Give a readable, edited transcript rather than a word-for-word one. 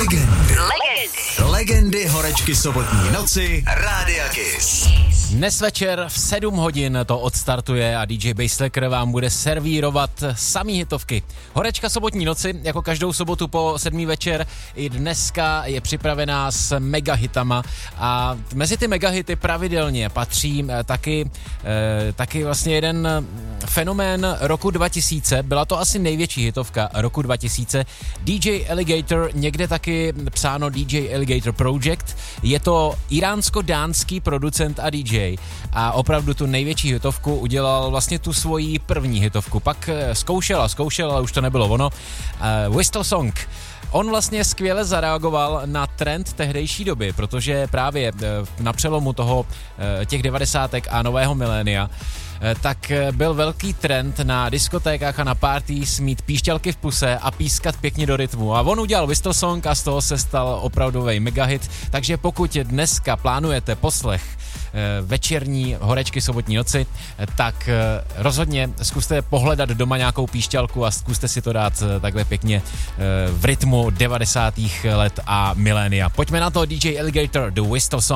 Legendy horečky sobotní noci Rádia Kiss. Dnes večer v 7 hodin to odstartuje a DJ Basslecker vám bude servírovat samý hitovky. Horečka sobotní noci, jako každou sobotu po 7 večer, i dneska je připravená s megahitama a mezi ty megahity pravidelně patří taky vlastně jeden fenomén roku 2000, byla to asi největší hitovka roku 2000, DJ Alligator, někde taky psáno DJ Alligator Project, je to iránsko-dánský producent a DJ a opravdu tu největší hitovku udělal vlastně tu svoji první hitovku, pak zkoušel, ale už to nebylo ono, Whistle Song. On vlastně skvěle zareagoval na trend tehdejší doby, protože právě na přelomu těch 90. a nového milénia tak byl velký trend na diskotékách a na parties mít píšťalky v puse a pískat pěkně do rytmu. A on udělal Whistle Song a z toho se stal opravdový megahit, takže pokud dneska plánujete poslech večerní horečky sobotní noci, tak rozhodně zkuste pohledat doma nějakou píšťalku a zkuste si to dát takhle pěkně v rytmu 90. let a milénia. Pojďme na to, DJ Alligator, The Whistle Song.